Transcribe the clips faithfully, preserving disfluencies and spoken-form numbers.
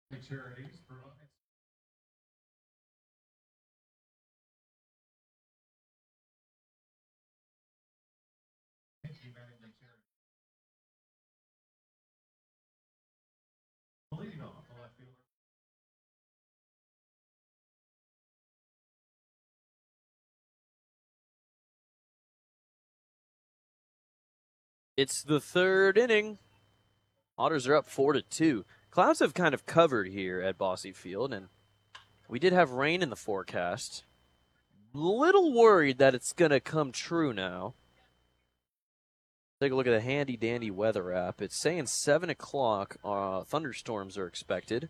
It's the third inning. Otters are up four to two. Clouds have kind of covered here at Bosse Field, and we did have rain in the forecast. Little worried that it's going to come true now. Take a look at the handy dandy weather app. It's saying seven o'clock. Uh, thunderstorms are expected.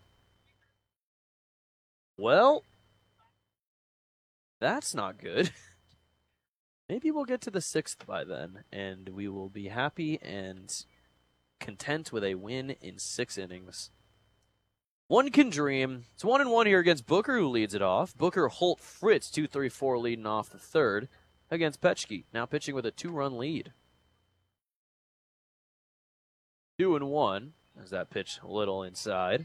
Well, that's not good. Maybe we'll get to the sixth by then, and we will be happy and content with a win in six innings. One can dream. It's one and one here against Booker, who leads it off. Booker, Holt, Fritz, two three four leading off the third against Petchke, now pitching with a two-run lead. Two and one, as that pitch a little inside.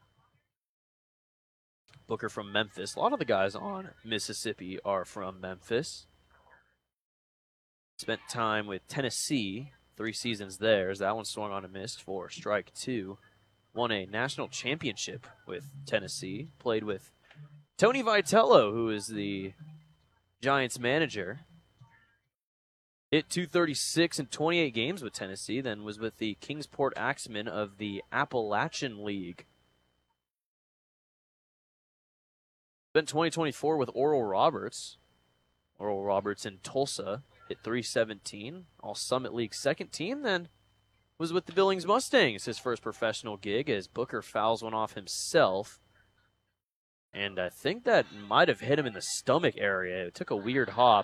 Booker from Memphis. A lot of the guys on Mississippi are from Memphis. Spent time with Tennessee, three seasons there. As that one swung on a miss for strike two. Won a national championship with Tennessee. Played with Tony Vitello, who is the Giants manager. Hit two thirty-six in twenty-eight games with Tennessee, then was with the Kingsport Axemen of the Appalachian League. Spent twenty twenty-four with Oral Roberts. Oral Roberts in Tulsa. Hit three seventeen. All Summit League second team, then was with the Billings Mustangs, his first professional gig, as Booker fouls one off himself. And I think that might have hit him in the stomach area. It took a weird hop.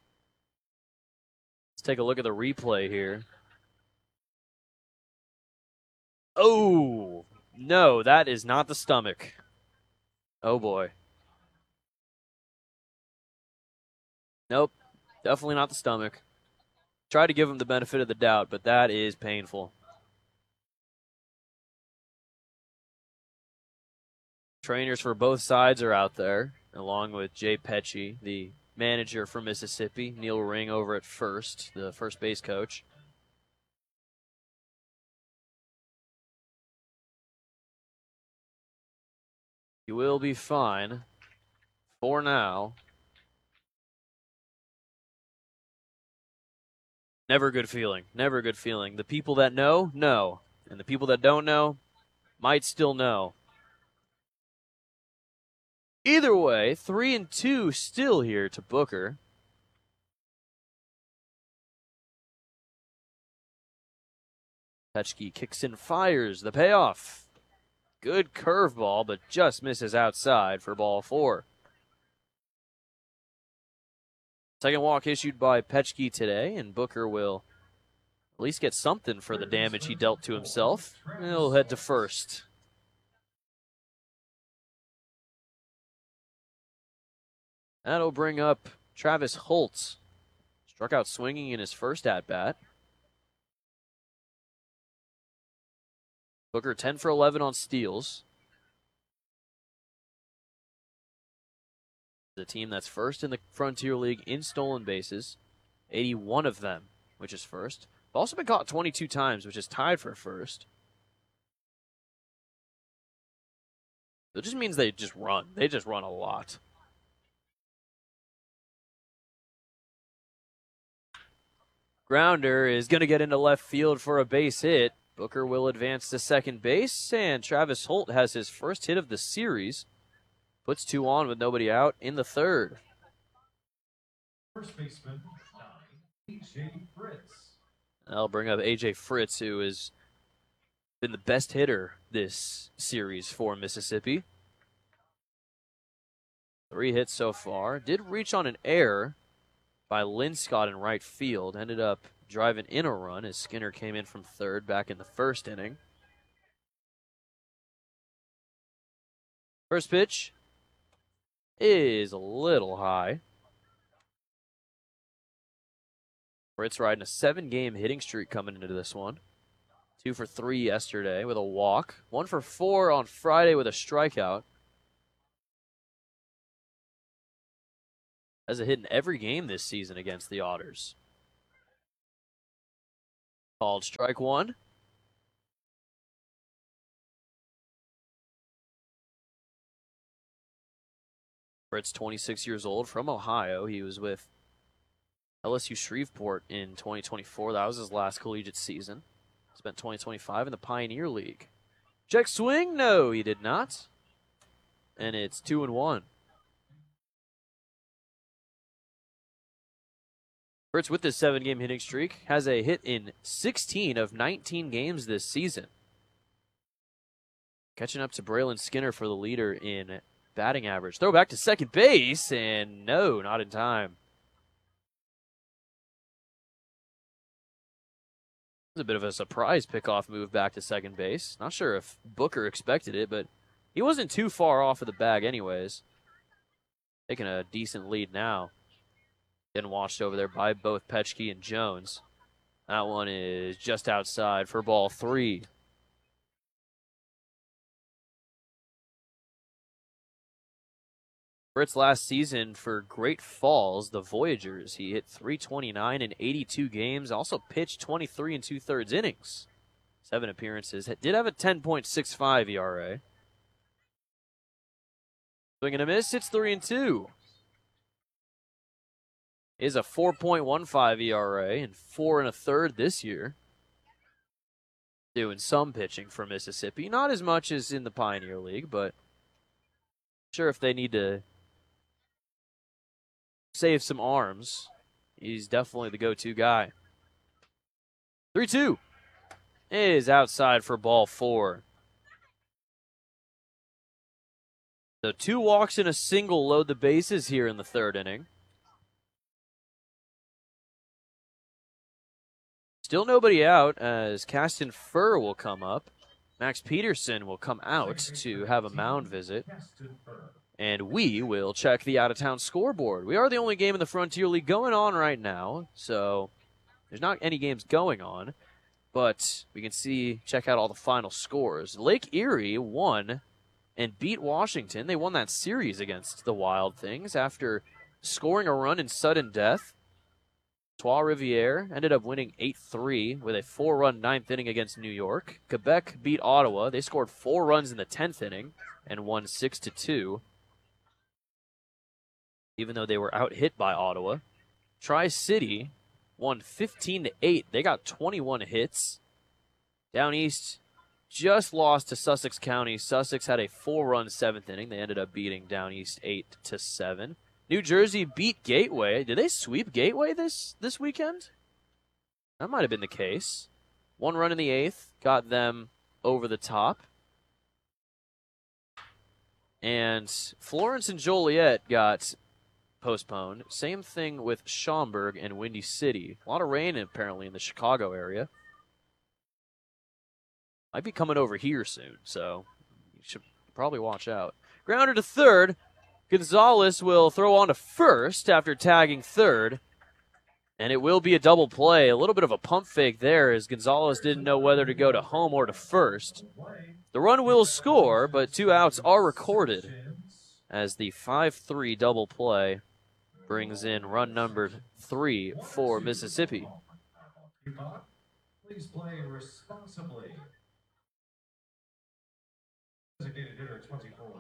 Let's take a look at the replay here. Oh, no, that is not the stomach. Oh, boy. Nope, definitely not the stomach. Try to give him the benefit of the doubt, but that is painful. Trainers for both sides are out there, along with Jay Petchke, the manager from Mississippi, Neil Ring over at first, the first base coach. You will be fine for now. Never a good feeling. Never a good feeling. The people that know, know. And the people that don't know might still know. Either way, three and two still here to Booker. Petchke kicks and fires. The payoff. Good curveball, but just misses outside for ball four. Second walk issued by Petchke today, and Booker will at least get something for the damage he dealt to himself. He'll head to first. That'll bring up Travis Holt. Struck out swinging in his first at-bat. Booker ten for eleven on steals. The team that's first in the Frontier League in stolen bases. eighty-one of them, which is first. They've also been caught twenty-two times, which is tied for first. It just means they just run. They just run a lot. Grounder is going to get into left field for a base hit. Booker will advance to second base, and Travis Holt has his first hit of the series. Puts two on with nobody out in the third. First baseman, A J Fritz. I'll bring up A J Fritz, who has been the best hitter this series for Mississippi. Three hits so far. Did reach on an error by Linscott in right field. Ended up driving in a run as Skinner came in from third back in the first inning. First pitch is a little high. Fritz riding a seven-game hitting streak coming into this one. Two for three yesterday with a walk. One for four on Friday with a strikeout. Has a hit in every game this season against the Otters. Called strike one. Fritz, twenty-six years old, from Ohio. He was with L S U Shreveport in twenty twenty-four. That was his last collegiate season. Spent twenty twenty-five in the Pioneer League. Check swing? No, he did not. And it's two and one. Fritz, with this seven-game hitting streak, has a hit in sixteen of nineteen games this season. Catching up to Braylon Skinner for the leader in batting average. Throw back to second base, and no, not in time. It was a bit of a surprise pickoff move back to second base. Not sure if Booker expected it, but he wasn't too far off of the bag anyways. Taking a decent lead now. Getting watched over there by both Petchke and Jones. That one is just outside for ball three. Fritz last season for Great Falls, the Voyagers, he hit three twenty-nine in eighty-two games, also pitched twenty-three and two-thirds innings. Seven appearances. Did have a ten point six five E R A. Swing and a miss, it's three and two. Is a four point one five E R A and four and a third this year. Doing some pitching for Mississippi. Not as much as in the Pioneer League, but sure if they need to save some arms, he's definitely the go-to guy. three two is outside for ball four. So two walks and a single load the bases here in the third inning. Still nobody out as Caston Furr will come up. Max Peterson will come out to have a mound visit. And we will check the out-of-town scoreboard. We are the only game in the Frontier League going on right now, so there's not any games going on. But we can see, check out all the final scores. Lake Erie won and beat Washington. They won that series against the Wild Things after scoring a run in sudden death. Trois Riviere ended up winning eight three with a four-run ninth inning against New York. Quebec beat Ottawa. They scored four runs in the tenth inning and won six to two. Even though they were out-hit by Ottawa. Tri-City won fifteen to eight. They got twenty-one hits. Down East just lost to Sussex County. Sussex had a four-run seventh inning. They ended up beating Down East eight to seven. New Jersey beat Gateway. Did they sweep Gateway this, this weekend? That might have been the case. One run in the eighth got them over the top. And Florence and Joliet got postponed. Same thing with Schaumburg and Windy City. A lot of rain apparently in the Chicago area. Might be coming over here soon, so you should probably watch out. Grounder to third. Gonzalez will throw on to first after tagging third. And it will be a double play. A little bit of a pump fake there as Gonzalez didn't know whether to go to home or to first. The run will score, but two outs are recorded as the five three double play brings in run number three for Mississippi. Please play responsibly. Designated hitter twenty-four.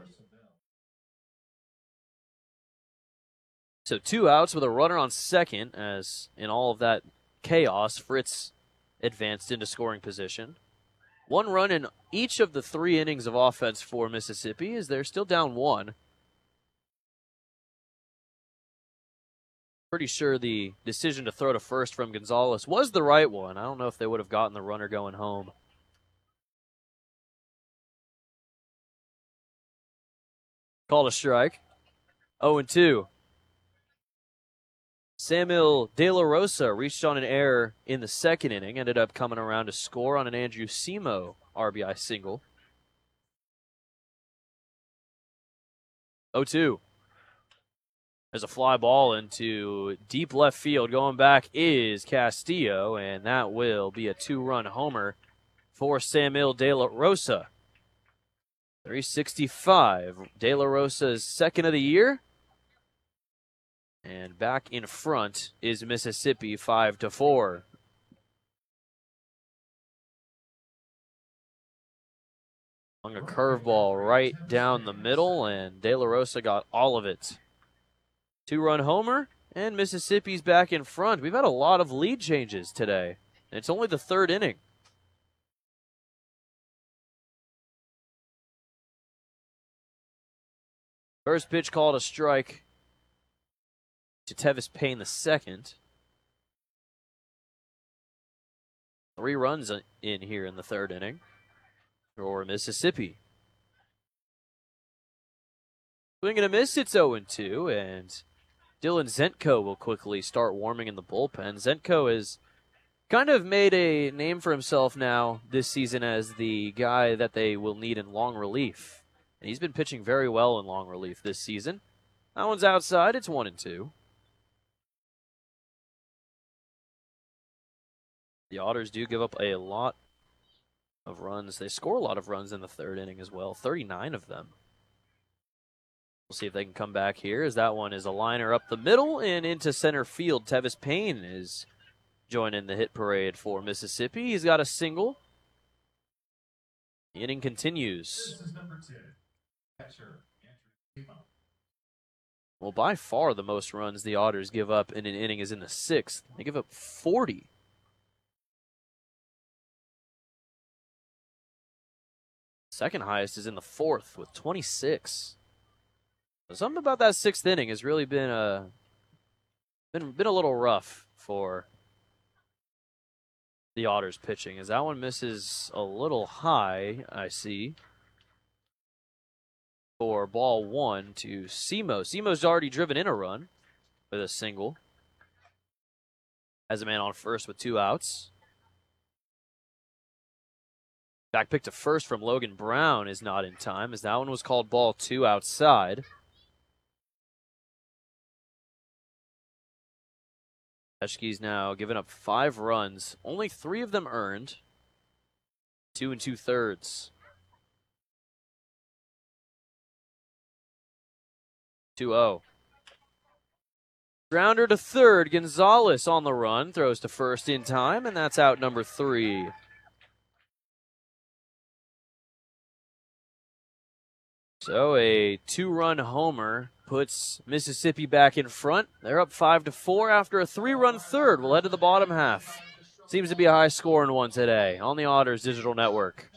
So two outs with a runner on second as in all of that chaos, Fritz advanced into scoring position. One run in each of the three innings of offense for Mississippi as they're still down one. Pretty sure the decision to throw to first from Gonzalez was the right one. I don't know if they would have gotten the runner going home. Called a strike. oh and two. Samuel De La Rosa reached on an error in the second inning, ended up coming around to score on an Andrew Simo R B I single. oh two. There's a fly ball into deep left field. Going back is Castillo, and that will be a two-run homer for Samuel De La Rosa. three sixty-five. De La Rosa's second of the year. And back in front is Mississippi, five to four. A curveball right down the middle, and De La Rosa got all of it. Two-run homer, and Mississippi's back in front. We've had a lot of lead changes today, and it's only the third inning. First pitch called a strike to Tevis Payne the second. Three runs in here in the third inning for Mississippi. Swing and a miss, it's oh and two, and Dylan Zentko will quickly start warming in the bullpen. Zentko has kind of made a name for himself now this season as the guy that they will need in long relief. And he's been pitching very well in long relief this season. That one's outside, it's one and two. The Otters do give up a lot of runs. They score a lot of runs in the third inning as well, thirty-nine of them. We'll see if they can come back here, as that one is a liner up the middle and into center field. Tevis Payne is joining the hit parade for Mississippi. He's got a single. The inning continues. This is number two. Catcher, Andrew Timo. Well, by far the most runs the Otters give up in an inning is in the sixth. They give up forty. Second highest is in the fourth with twenty-six. So something about that sixth inning has really been a been been a little rough for the Otters pitching, as that one misses a little high, I see, for ball one to Simo. Simo's already driven in a run with a single. Has a man on first with two outs. Back pick to first from Logan Brown is not in time, as that one was called ball two outside. Eschke's now given up five runs, only three of them earned. Two and two thirds. two oh. Grounder to third. Gonzalez on the run, throws to first in time, and that's out number three. So a two-run homer puts Mississippi back in front. They're up five to four after a three-run third. We'll head to the bottom half. Seems to be a high-scoring one today on the Otters Digital Network.